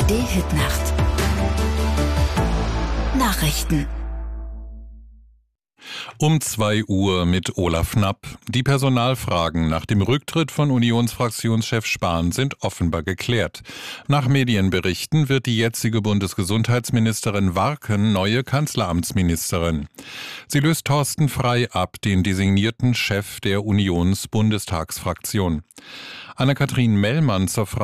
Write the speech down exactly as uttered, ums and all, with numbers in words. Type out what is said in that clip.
A R D-Hitnacht. Nachrichten. Um zwei Uhr mit Olaf Knapp. Die Personalfragen nach dem Rücktritt von Unionsfraktionschef Spahn sind offenbar geklärt. Nach Medienberichten wird die jetzige Bundesgesundheitsministerin Warken neue Kanzleramtsministerin. Sie löst Thorsten Frey ab, den designierten Chef der Unions-Bundestagsfraktion. Anne-Kathrin Mellmann zur Frage